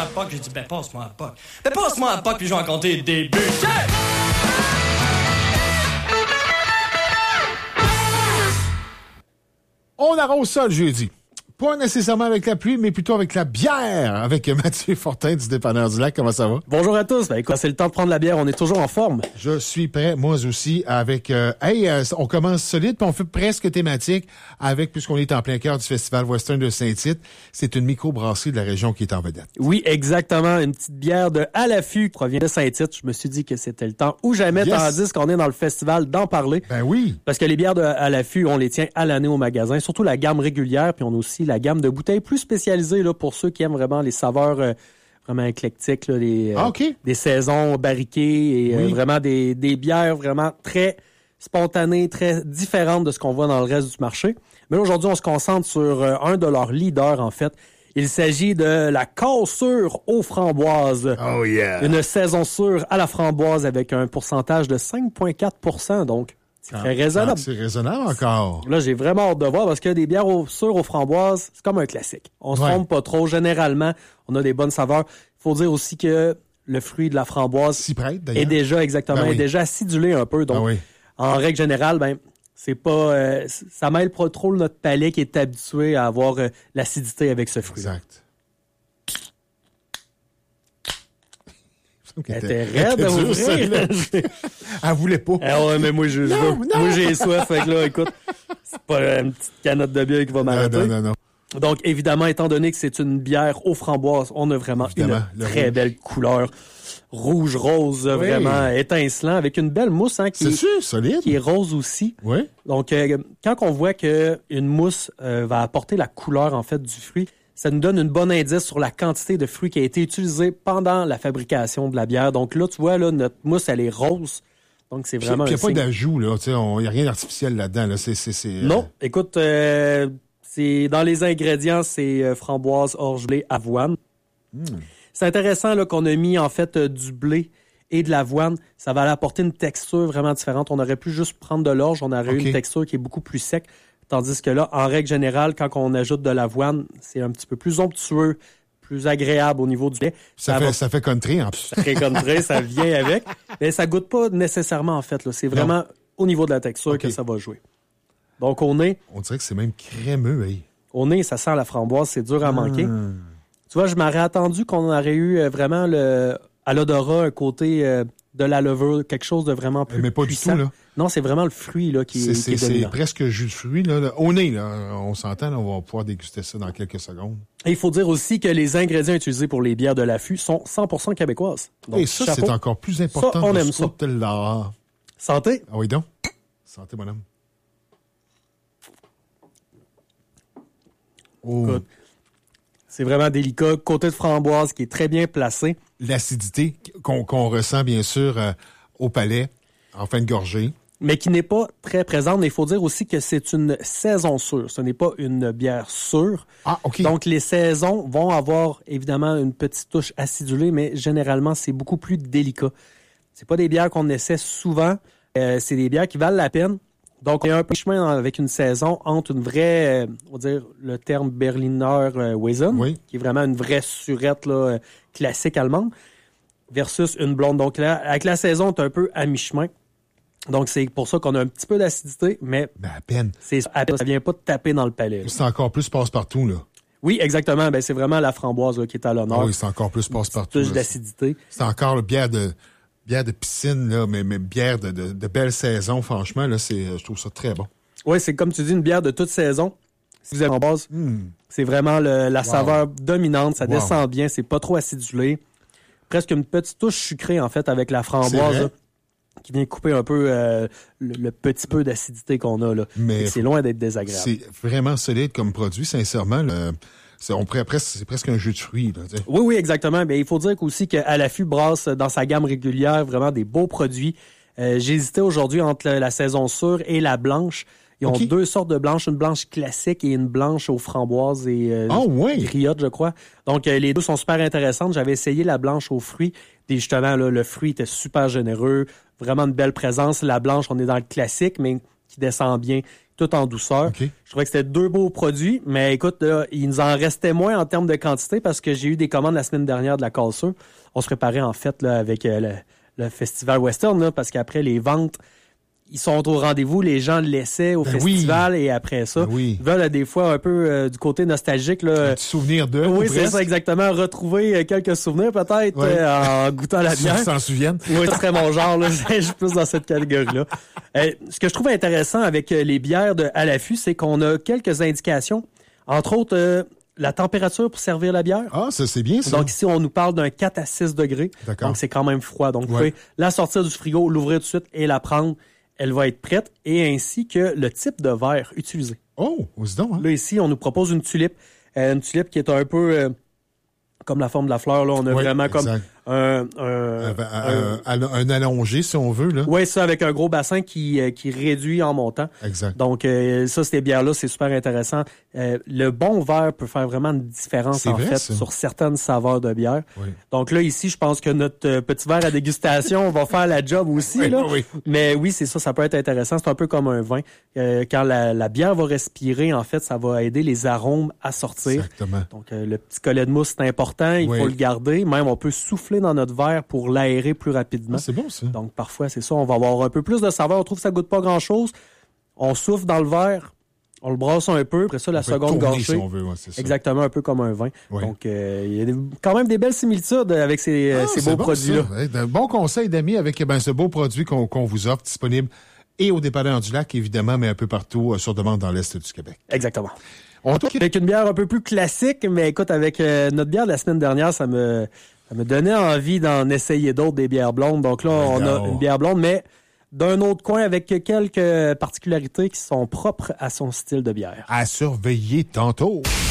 un POC. J'ai dit, ben, passe-moi un POC. Ben, passe-moi un POC, puis je vais en compter le début. On arrose ça le jeudi. Pas nécessairement avec la pluie, mais plutôt avec la bière. Avec Mathieu Fortin du Dépanneur du Lac. Comment ça va? Bonjour à tous. Ben, écoute, c'est le temps de prendre la bière. On est toujours en forme. Je suis prêt, moi aussi, avec... on commence solide, puis on fait presque thématique avec, puisqu'on est en plein cœur du Festival Western de Saint-Tite, c'est une microbrasserie de la région qui est en vedette. Oui, exactement. Une petite bière de À l'affût qui provient de Saint-Tite. Je me suis dit que c'était le temps ou jamais, tandis qu'on est dans le festival, d'en parler. Ben oui. Parce que les bières de À l'affût, on les tient à l'année au magasin, surtout la gamme régulière, puis on a aussi la gamme de bouteilles plus spécialisées là, pour ceux qui aiment vraiment les saveurs vraiment éclectiques, là, des saisons barriquées et vraiment des bières vraiment très spontanées, très différentes de ce qu'on voit dans le reste du marché. Mais là, aujourd'hui, on se concentre sur un de leurs leaders, en fait. Il s'agit de la Cassure aux framboises. Oh yeah! Une saison sûre à la framboise avec un pourcentage de 5,4 %, donc c'est très raisonnable. C'est raisonnable encore. Là, j'ai vraiment hâte de voir parce que des bières sûres aux framboises, c'est comme un classique. On se trompe pas trop. Généralement, on a des bonnes saveurs. Il faut dire aussi que le fruit de la framboise s'y prête, d'ailleurs. Est déjà, exactement, est déjà acidulé un peu. Donc, en règle générale, c'est pas, ça mêle pas trop notre palais qui est habitué à avoir l'acidité avec ce fruit. Exact. Elle était raide à ouvrir. Elle voulait pas. Ah ouais, mais moi, moi, j'ai soif. Fait que là, écoute, c'est pas une petite canette de bière qui va m'arrêter. Non. Donc, évidemment, étant donné que c'est une bière aux framboises, on a vraiment une très belle couleur rouge-rose, vraiment étincelant, avec une belle mousse qui est rose aussi. Oui. Donc, quand on voit qu'une mousse va apporter la couleur, en fait, du fruit, ça nous donne une bonne indice sur la quantité de fruits qui a été utilisée pendant la fabrication de la bière. Donc là, tu vois, là, notre mousse, elle est rose. Donc, c'est vraiment il n'y a pas d'ajout, là. Il n'y a rien d'artificiel là-dedans. Là. Non. Écoute, c'est dans les ingrédients, c'est framboise, orge, blé, avoine. C'est intéressant là, qu'on a mis, en fait, du blé et de l'avoine. Ça va aller apporter une texture vraiment différente. On aurait pu juste prendre de l'orge. On aurait eu une texture qui est beaucoup plus sec. Tandis que là, en règle générale, quand on ajoute de l'avoine, c'est un petit peu plus onctueux, plus agréable au niveau du lait. Ça fait country, en plus. Ça fait country, ça vient avec. Mais ça goûte pas nécessairement, en fait. Là. C'est vraiment au niveau de la texture que ça va jouer. Donc, au nez... On dirait que c'est même crémeux. Hey. Au nez, ça sent la framboise. C'est dur à manquer. Tu vois, je m'aurais attendu qu'on aurait eu vraiment à l'odorat un côté... de la levure, quelque chose de vraiment plus mais pas puissant. Du tout, là. Non, c'est vraiment le fruit là, qui est dominant. C'est presque jus de fruit. Là. Au nez, là, on s'entend, là, on va pouvoir déguster ça dans quelques secondes. Et il faut dire aussi que les ingrédients utilisés pour les bières de l'affût sont 100% québécoises. Donc, et ça, c'est encore plus important. Ça, on aime ça. Santé. Ah oui donc. Santé, mon homme. Oh. Écoute, c'est vraiment délicat. Côté de framboise qui est très bien placé. L'acidité qu'on ressent, bien sûr, au palais, en fin de gorgée. Mais qui n'est pas très présente. Mais il faut dire aussi que c'est une saison sûre. Ce n'est pas une bière sûre. Ah, OK. Donc, les saisons vont avoir, évidemment, une petite touche acidulée, mais généralement, c'est beaucoup plus délicat. C'est pas des bières qu'on essaie souvent. C'est des bières qui valent la peine. Donc, il y a un peu de chemin avec une saison entre une vraie, on va dire le terme Berliner Weizen, qui est vraiment une vraie surette là, classique allemande, versus une blonde. Donc là, avec la saison, tu es un peu à mi-chemin. Donc, c'est pour ça qu'on a un petit peu d'acidité, mais à peine. Ça vient pas de taper dans le palais. Là. C'est encore plus passe-partout, là. Oui, exactement. Ben, c'est vraiment la framboise là, qui est à l'honneur. Oui, c'est encore plus passe-partout. Touche d'acidité. C'est encore le bière de piscine, là, mais bière de belle saison, franchement, là, je trouve ça très bon. Oui, c'est comme tu dis, une bière de toute saison. Si vous êtes en base, c'est vraiment la saveur dominante. Ça descend bien, c'est pas trop acidulé. Presque une petite touche sucrée, en fait, avec la framboise, là, qui vient couper un peu le petit peu d'acidité qu'on a. Là. Mais c'est loin d'être désagréable. C'est vraiment solide comme produit, sincèrement. C'est presque un jus de fruits. Là, oui, exactement. Mais il faut dire aussi qu'à l'affût brasse dans sa gamme régulière vraiment des beaux produits. J'ai hésité aujourd'hui entre la saison sûre et la blanche. Ils ont deux sortes de blanches, une blanche classique et une blanche aux framboises et griottes, je crois. Donc, les deux sont super intéressantes. J'avais essayé la blanche aux fruits. Et justement, là, le fruit était super généreux. Vraiment une belle présence. La blanche, on est dans le classique, mais qui descend bien. tout en douceur. OK. Je trouvais que c'était 2 beaux produits, mais écoute, là, il nous en restait moins en termes de quantité parce que j'ai eu des commandes la semaine dernière de la cassure. On se préparait en fait là, avec le festival western, là, parce qu'après les ventes, ils sont au rendez-vous, les gens l'essaient au festival et après ça, ils veulent des fois un peu du côté nostalgique. Là, un petit souvenir d'eux. Oui, c'est ça exactement. Retrouver quelques souvenirs peut-être en goûtant la bière. Si s'en souviennent. Oui, ce serait mon genre. Là. Je suis plus dans cette catégorie-là. Ce que je trouve intéressant avec les bières à l'affût, c'est qu'on a quelques indications. Entre autres, la température pour servir la bière. Ah, ça c'est bien ça. Donc ici, on nous parle d'un 4 à 6 degrés. D'accord. Donc c'est quand même froid. Donc vous pouvez la sortir du frigo, l'ouvrir tout de suite et la prendre. Elle va être prête, et ainsi que le type de verre utilisé. Oh, dis donc, hein? Là, ici, on nous propose une tulipe. Une tulipe qui est un peu comme la forme de la fleur. Là, on a vraiment exact. comme un allongé, si on veut. Là. Oui, ça, avec un gros bassin qui réduit en montant. Exact. Donc, ça, ces bières-là, c'est super intéressant. Le bon verre peut faire vraiment une différence, sur certaines saveurs de bière. Oui. Donc là, ici, je pense que notre petit verre à dégustation va faire la job aussi. Là. Oui. Mais oui, c'est ça peut être intéressant. C'est un peu comme un vin. Quand la bière va respirer, en fait, ça va aider les arômes à sortir. Exactement. Donc, le petit collet de mousse, c'est important. Il faut le garder. Même, on peut souffler dans notre verre pour l'aérer plus rapidement. Ah, c'est bon, ça. Donc, parfois, c'est ça. On va avoir un peu plus de saveur. On trouve que ça goûte pas grand-chose. On souffle dans le verre. On le brasse un peu. Après ça, la seconde gorgée. Si on veut, c'est ça. Exactement, un peu comme un vin. Oui. Donc, il y a quand même des belles similitudes avec ces beaux produits-là. Un bon conseil d'amis avec ce beau produit qu'on vous offre, disponible et au dépanneur du Lac, évidemment, mais un peu partout sur demande dans l'Est du Québec. Exactement. Avec une bière un peu plus classique, mais écoute, avec notre bière de la semaine dernière, ça me donnait envie d'en essayer d'autres, des bières blondes. Donc là, on a une bière blonde, mais d'un autre coin avec quelques particularités qui sont propres à son style de bière. À surveiller tantôt.